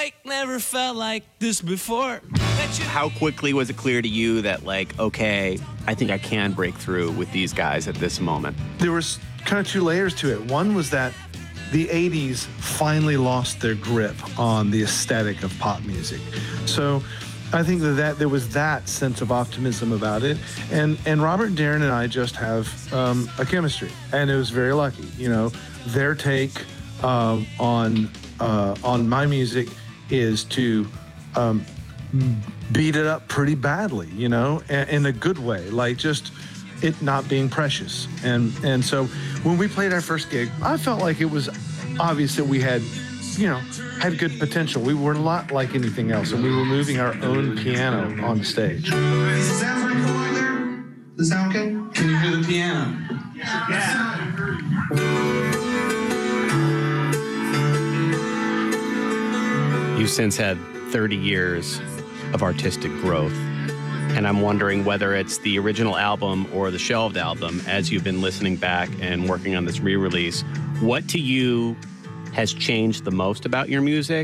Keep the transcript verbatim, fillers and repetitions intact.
like never felt like this before. How quickly was it clear to you that, like, okay, I think I can break through with these guys at this moment? There was kind of two layers to it. One was that the eighties finally lost their grip on the aesthetic of pop music. So I think that, that there was that sense of optimism about it. And and Robert, Darren, and I just have um, a chemistry. And it was very lucky. You know, their take um, on uh, on my music is to um, beat it up pretty badly, you know, in a good way, like just it not being precious. And and so when we played our first gig, I felt like it was obvious that we had, you know, had good potential. We were not like anything else, and we were moving our own piano on the stage. Does the sound like going there? Does that sound okay? Can you hear the piano? Yeah. yeah. You've since had thirty years of artistic growth, and I'm wondering whether it's the original album or the shelved album, as you've been listening back and working on this re-release, what to you has changed the most about your music?